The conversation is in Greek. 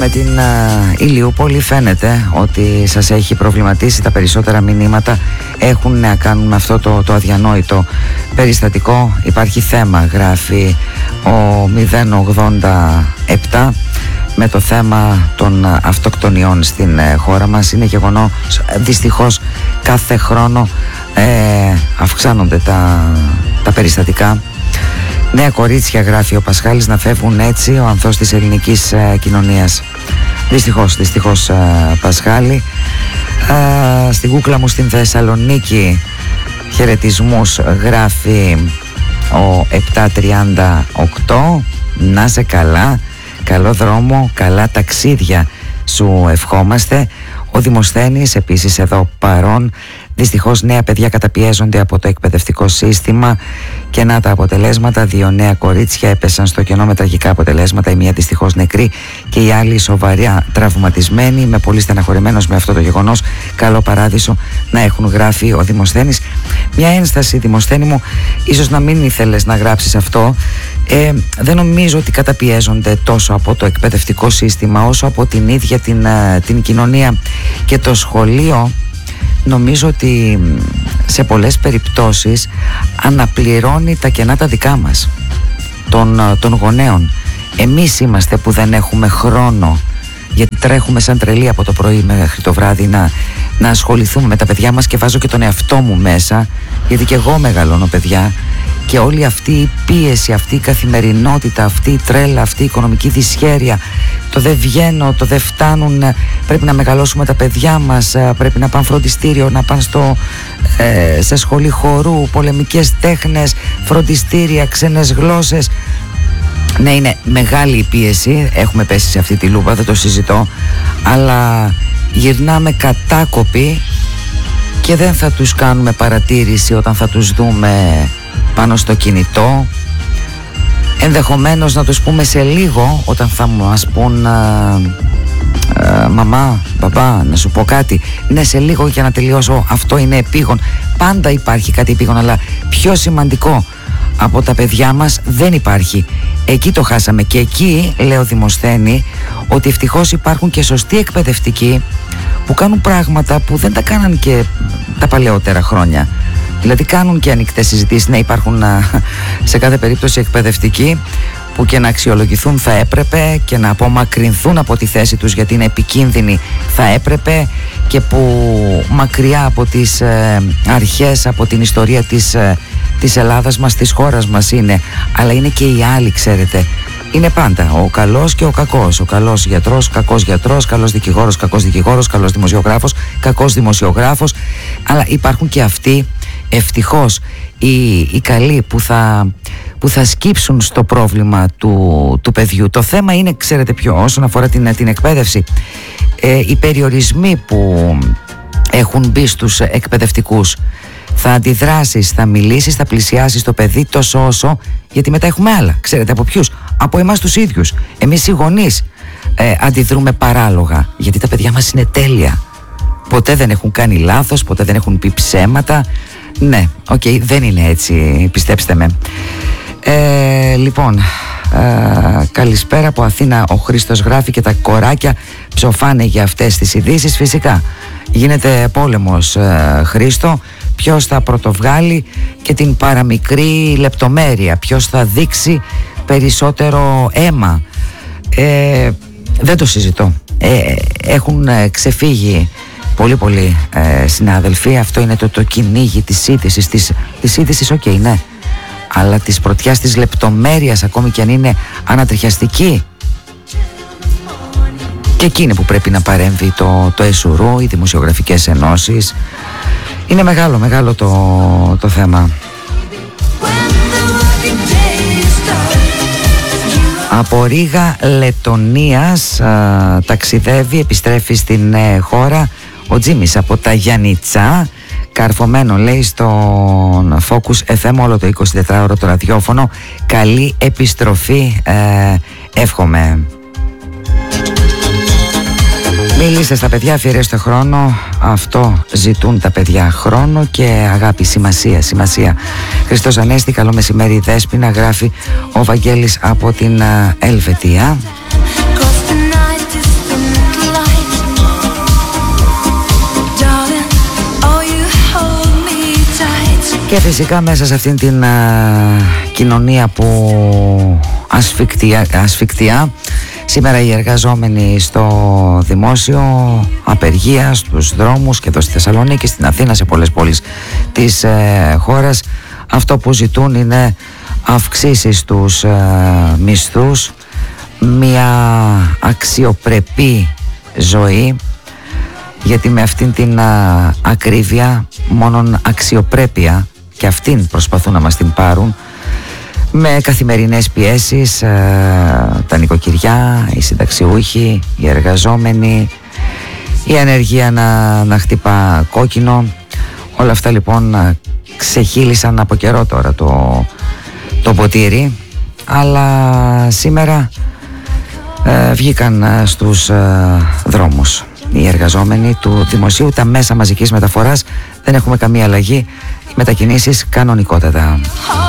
Με την Ηλιούπολη φαίνεται ότι σας έχει προβληματίσει. Τα περισσότερα μηνύματα έχουν να κάνουν με αυτό το αδιανόητο περιστατικό. Υπάρχει θέμα, γράφει ο 087, με το θέμα των αυτοκτονιών στην χώρα μας. Είναι γεγονός, δυστυχώς κάθε χρόνο αυξάνονται τα περιστατικά. Νέα κορίτσια, γράφει ο Πασχάλης, να φεύγουν έτσι ο ανθός της ελληνικής κοινωνίας. Δυστυχώς Πασχάλη. Στην κούκλα μου στην Θεσσαλονίκη χαιρετισμούς, γράφει ο 738. Να σε καλά, καλό δρόμο, καλά ταξίδια σου ευχόμαστε. Ο Δημοσθένης επίσης εδώ παρόν. Δυστυχώς νέα παιδιά καταπιέζονται από το εκπαιδευτικό σύστημα και να τα αποτελέσματα. 2 νέα κορίτσια έπεσαν στο κενό με τραγικά αποτελέσματα. Η μία δυστυχώς νεκρή και η άλλη σοβαρά τραυματισμένη. Είμαι πολύ στεναχωρημένος με αυτό το γεγονός. Καλό παράδεισο να έχουν, γράφει ο Δημοσθένης. Μια ένσταση, Δημοσθένη μου, ίσως να μην ήθελες να γράψεις αυτό. Δεν νομίζω ότι καταπιέζονται τόσο από το εκπαιδευτικό σύστημα όσο από την ίδια την κοινωνία και το σχολείο. Νομίζω ότι σε πολλές περιπτώσεις αναπληρώνει τα κενά τα δικά μας, των γονέων. Εμείς είμαστε που δεν έχουμε χρόνο, γιατί τρέχουμε σαν τρελοί από το πρωί μέχρι το βράδυ να ασχοληθούμε με τα παιδιά μας, και βάζω και τον εαυτό μου μέσα, γιατί και εγώ μεγαλώνω παιδιά, και όλη αυτή η πίεση, αυτή η καθημερινότητα, αυτή η τρέλα, αυτή η οικονομική δυσχέρεια, το δεν βγαίνω, το δεν φτάνουν, πρέπει να μεγαλώσουμε τα παιδιά μας, πρέπει να πάνε φροντιστήριο, να πάνε σε σχολή χορού, πολεμικές τέχνες, φροντιστήρια, ξένες γλώσσες. Ναι, είναι μεγάλη η πίεση, έχουμε πέσει σε αυτή τη λούπα, δεν το συζητώ, αλλά γυρνάμε κατάκοποι και δεν θα τους κάνουμε παρατήρηση όταν θα τους δούμε πάνω στο κινητό. Ενδεχομένως να τους πούμε σε λίγο, όταν θα μας πούν μαμά, μπαμπά, να σου πω κάτι. Ναι, σε λίγο, για να τελειώσω, αυτό είναι επίγον. Πάντα υπάρχει κάτι επίγον, αλλά πιο σημαντικό από τα παιδιά μας δεν υπάρχει. Εκεί το χάσαμε, και εκεί λέω, Δημοσθένη, ότι ευτυχώς υπάρχουν και σωστοί εκπαιδευτικοί που κάνουν πράγματα που δεν τα κάναν και τα παλαιότερα χρόνια. Δηλαδή κάνουν και ανοιχτές συζητήσεις. Ναι, υπάρχουν σε κάθε περίπτωση εκπαιδευτικοί που και να αξιολογηθούν θα έπρεπε, και να απομακρυνθούν από τη θέση τους γιατί είναι επικίνδυνοι θα έπρεπε, και που μακριά από τις αρχές, από την ιστορία της Ελλάδας μας, της χώρας μας είναι. Αλλά είναι και οι άλλοι, ξέρετε. Είναι πάντα ο καλός και ο κακός. Ο καλός γιατρός, κακός γιατρός, καλός δικηγόρος, κακός δικηγόρος, καλός δημοσιογράφος, κακός δημοσιογράφος. Αλλά υπάρχουν και αυτοί, ευτυχώς, οι καλοί που θα σκύψουν στο πρόβλημα του παιδιού. Το θέμα είναι, ξέρετε ποιο, όσον αφορά την εκπαίδευση, οι περιορισμοί που έχουν μπει στους εκπαιδευτικούς. Θα αντιδράσεις, θα μιλήσεις, θα πλησιάσεις το παιδί τόσο όσο, γιατί μετά έχουμε άλλα. Ξέρετε από ποιους? Από εμάς τους ίδιους. Εμείς οι γονείς αντιδρούμε παράλογα, γιατί τα παιδιά μας είναι τέλεια. Ποτέ δεν έχουν κάνει λάθος, ποτέ δεν έχουν πει ψέματα. Ναι, δεν είναι έτσι, πιστέψτε με. Λοιπόν, καλησπέρα από Αθήνα, ο Χρήστος γράφει, και τα κοράκια ψοφάνε για αυτές τις ειδήσεις. Φυσικά γίνεται πόλεμος, Χρήστο. Ποιος θα πρωτοβγάλει και την παραμικρή λεπτομέρεια, ποιος θα δείξει περισσότερο αίμα. Δεν το συζητώ. Έχουν ξεφύγει πολλοί συνάδελφοι. Αυτό είναι το κυνήγι της είδησης. Της είδησης, ναι, αλλά της πρωτιάς, της λεπτομέρειας, ακόμη και αν είναι ανατριχιαστική. Και εκείνη που πρέπει να παρέμβει το ΕΣΟΥΡΟΥ, οι δημοσιογραφικές ενώσεις. Είναι μεγάλο το θέμα. Από Ρήγα Λετωνίας ταξιδεύει, επιστρέφει στην χώρα ο Τζίμις από τα Γιαννιτσά, καρφωμένο, λέει, στον Focus FM όλο το 24ωρο το ραδιόφωνο. Καλή επιστροφή, εύχομαι. Μίλησε στα παιδιά, αφιερέστε χρόνο. Αυτό ζητούν τα παιδιά, χρόνο και αγάπη, σημασία. Χριστός Ανέστη, καλό μεσημέρι Δέσποινα, γράφει ο Βαγγέλης από την Ελβετία. Και φυσικά μέσα σε αυτήν την κοινωνία που ασφικτιά, σήμερα οι εργαζόμενοι στο δημόσιο, απεργία στους δρόμους και εδώ στη Θεσσαλονίκη, στην Αθήνα, σε πολλές πόλεις της χώρας, αυτό που ζητούν είναι αυξήσεις στους μισθούς, μια αξιοπρεπή ζωή, γιατί με αυτήν την ακρίβεια, μόνον αξιοπρέπεια, και αυτήν προσπαθούν να μας την πάρουν, με καθημερινές πιέσεις, τα νοικοκυριά, οι συνταξιούχοι, οι εργαζόμενοι, η ανεργία να χτυπά κόκκινο. Όλα αυτά λοιπόν ξεχύλισαν από καιρό τώρα το ποτήρι, αλλά σήμερα βγήκαν στους δρόμους οι εργαζόμενοι του δημοσίου, τα μέσα μαζικής μεταφοράς, δεν έχουμε καμία αλλαγή, οι μετακινήσεις κανονικότατα.